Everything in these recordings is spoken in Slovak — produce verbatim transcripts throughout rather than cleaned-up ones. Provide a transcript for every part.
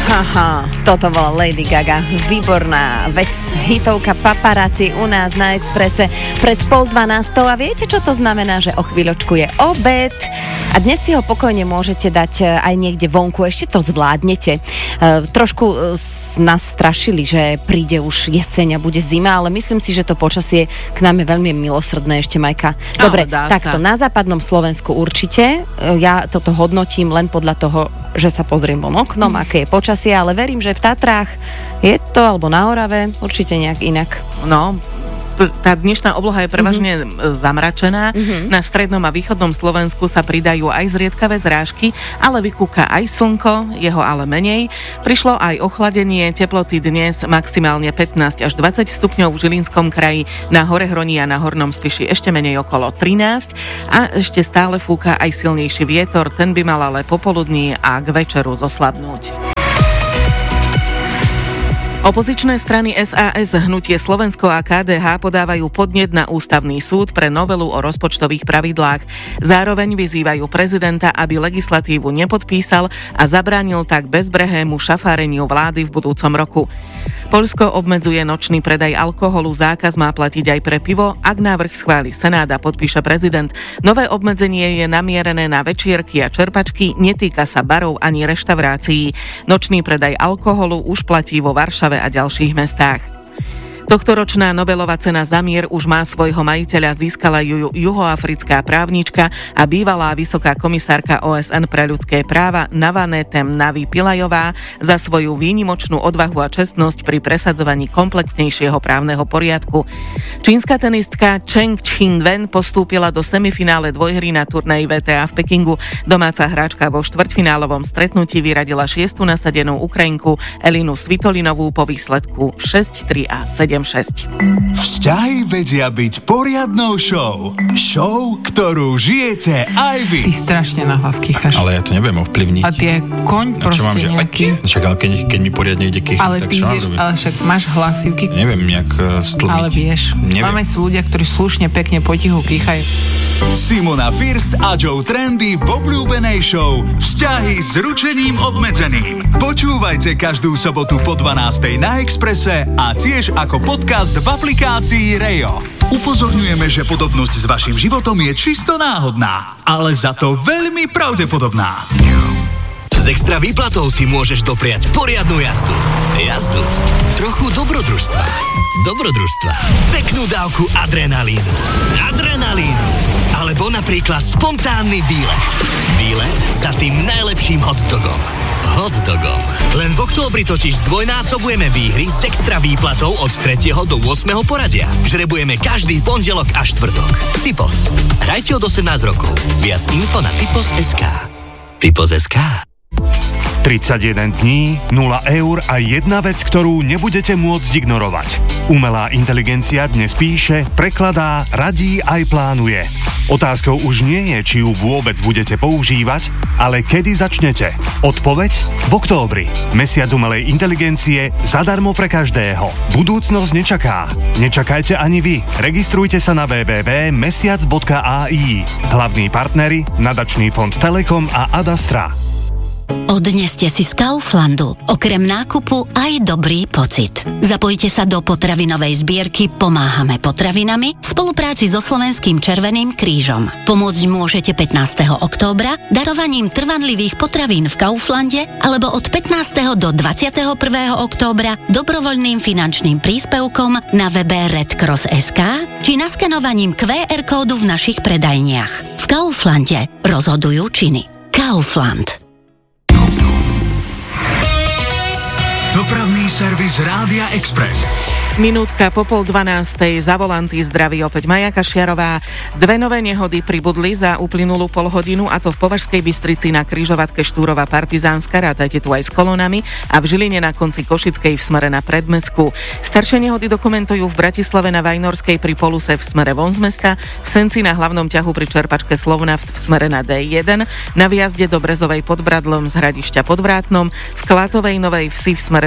Haha, toto bola Lady Gaga. Výborná vec, hitovka Paparazzi u nás na Expresse pred pol dvanástou. A viete, čo to znamená? Že o chvíľočku je obed a dnes si ho pokojne môžete dať aj niekde vonku. Ešte to zvládnete. E, trošku nás strašili, že príde už jeseň a bude zima, ale myslím si, že to počasie k nám je veľmi milosrdné ešte, Majka. Dobre, takto sa. Na západnom Slovensku určite. Ja toto hodnotím len podľa toho, že sa pozriem von oknom, mm. aké je počasie, ale verím, že v Tatrách je to, alebo na Orave, určite nejak inak. No, tá dnešná obloha je prevažne mm-hmm. zamračená. Mm-hmm. Na strednom a východnom Slovensku sa pridajú aj zriedkavé zrážky, ale vykúka aj slnko, jeho ale menej. Prišlo aj ochladenie, teploty dnes maximálne pätnásť až dvadsať stupňov v Žilinskom kraji, na Horehroní a na Hornom Spiši ešte menej okolo trinásť a ešte stále fúka aj silnejší vietor, ten by mal ale popoludní a k večeru zoslabnúť. Opozičné strany es a es, Hnutie Slovensko a ká dé há podávajú podnet na ústavný súd pre novelu o rozpočtových pravidlách. Zároveň vyzývajú prezidenta, aby legislatívu nepodpísal a zabránil tak bezbrehému šafáreniu vlády v budúcom roku. Poľsko obmedzuje nočný predaj alkoholu, zákaz má platiť aj pre pivo, ak návrh schváli Senát a podpíše prezident. Nové obmedzenie je namierené na večierky a čerpačky, netýka sa barov ani reštaurácií. Nočný predaj alkoholu už platí vo Varšave a ďalších mestách. Tohtoročná Nobelová cena za mier už má svojho majiteľa, získala ju juhoafrická právnička a bývalá vysoká komisárka ó es en pre ľudské práva Navanetem Navi Pillajová za svoju výnimočnú odvahu a čestnosť pri presadzovaní komplexnejšieho právneho poriadku. Čínska tenistka Cheng Qinwen postúpila do semifinále dvojhry na turnaji vé té á v Pekingu. Domáca hráčka vo štvrťfinálovom stretnutí vyradila šiestu nasadenú Ukrajinku Elinu Svitolinovú po výsledku šesť tri a sedem šesť. Vzťahy vedia byť poriadnou show. Show, ktorú žijete aj vy. Ty strašne nahlas kýchaš. Ale ja to neviem ovplyvniť. A ty je koň no, proste mám, nejaký. Čak, ale keď, keď mi poriadne ide kýchať, ale tak ty čo vieš, mám robiť? Ale však máš hlasivky. Neviem nejak uh, stlmiť. Ale vieš, neviem. Máme sú ľudia, ktorí slušne, pekne, potichu kýchajú. Simona First a Joe Trendy v obľúbenej show Vzťahy s ručením obmedzeným. Počúvajte každú sobotu po dvanástej na Expresse a tiež ako podcast v aplikácii Rejo. Upozorňujeme, že podobnosť s vašim životom je čisto náhodná, ale za to veľmi pravdepodobná. S extra výplatou si môžeš dopriať poriadnu jazdu. Jazdu. Trochu dobrodružstva. Dobrodružstva. Peknú dávku adrenalínu. Adrenalínu. Alebo napríklad spontánny výlet. Výlet za tým najlepším hotdogom. Hotdogom. Len v októbri totiž zdvojnásobujeme výhry s extra výplatou od tretieho do ôsmeho poradia. Žrebujeme každý pondelok a štvrtok. Tipos. Hrajte od osemnásť rokov. Viac info na tipos bodka es ká. Tipos bodka es ká. tridsaťjeden dní, nula eur a jedna vec, ktorú nebudete môcť ignorovať. Umelá inteligencia dnes píše, prekladá, radí aj plánuje. Otázkou už nie je, či ju vôbec budete používať, ale kedy začnete. Odpoveď? V októbri. Mesiac umelej inteligencie zadarmo pre každého. Budúcnosť nečaká. Nečakajte ani vy. Registrujte sa na w w w bodka mesiac bodka a i. Hlavní partneri Nadačný fond Telekom a Adastra. Odneste si z Kauflandu okrem nákupu aj dobrý pocit. Zapojte sa do potravinovej zbierky Pomáhame potravinami v spolupráci so Slovenským Červeným krížom. Pomôcť môžete pätnásteho októbra darovaním trvanlivých potravín v Kauflande alebo od pätnásteho do dvadsiateho prvého októbra dobrovoľným finančným príspevkom na webe redcross bodka es ká či naskenovaním kvé er kódu v našich predajniach. V Kauflande rozhodujú činy. Kaufland. Dopravný servis Rádia Express. Minútka po pol dvanástej za volanty zdraví opäť Maja Kašiarová. Dve nové nehody pribudli za uplynulú polhodinu, a to v Považskej Bystrici na križovatke Štúrova Partizánska, rátajte tu aj s kolónami, a v Žiline na konci Košickej v smere na Predmestku. Staršie nehody dokumentujú v Bratislave na Vajnorskej pri Poluse v smere von z mesta, v Senci na hlavnom ťahu pri čerpačke Slovnaft v smere na dé jeden, na výjazde do Brezovej pod Bradlom z Hradišťa pod Vrátnom, v Klátovej Novej Vsi v smere do Turčína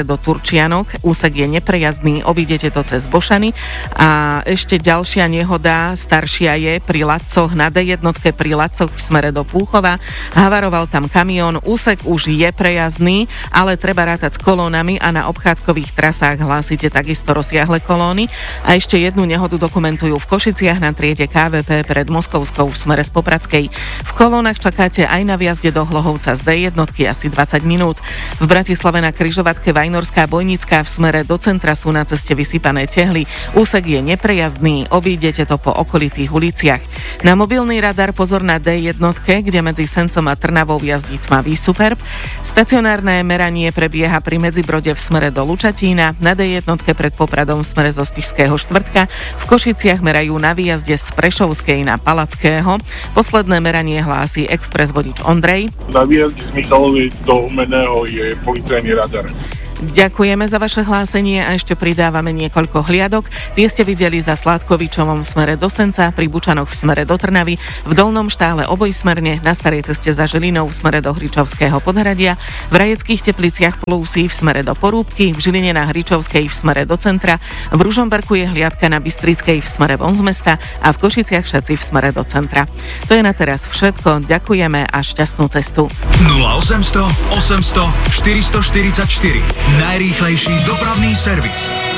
Močianok. Úsek je neprejazdný, obídete to cez Bošany. A ešte ďalšia nehoda, staršia je pri Ladcoch na dé jedna pri Ladcoch v smere do Púchova. Havaroval tam kamión, úsek už je prejazdný, ale treba rátať s kolónami a na obchádzkových trasách hlásite takisto rozsiahle kolóny. A ešte jednu nehodu dokumentujú v Košiciach na triede ká vé pé pred Moskovskou v smere z Popradskej. V kolónach čakáte aj na vjazde do Hlohovca z dé jedna asi dvadsať minút. V Bratislave na križovatke Vajnorská Bojnická v smere do centra sú na ceste vysypané tehly. Úsek je neprejazdný, obídete to po okolitých uliciach. Na mobilný radar pozor na dé jedna, kde medzi Sencom a Trnavou jazdí tmavý Superb. Stacionárne meranie prebieha pri Medzibrode v smere do Lučatína, na dé jedna pred Popradom v smere zo Spišského štvrtka. V Košiciach merajú na výjazde z Prešovskej na Palackého. Posledné meranie hlási expres vodič Ondrej. Na výjazde z Michalovej do Humenného je policajný radar. Ďakujeme za vaše hlásenie a ešte pridávame niekoľko hliadok. Tie ste videli za Sládkovičovom v smere do Senca, pri Bučanoch v smere do Trnavy, v Dolnom Štále obojsmerne, na starej ceste za Žilinou v smere do Hričovského Podhradia, v Rajeckých Tepliciach Plusí v smere do Porúbky, v Žiline na Hričovskej v smere do centra, v Ružomberku je hliadka na Bystrickej v smere von z mesta a v Košiciach Šaci v smere do centra. To je na teraz všetko. Ďakujeme a šťastnú cestu. nula osemsto osemsto štyristoštyridsaťštyri Najrýchlejší dopravný servis.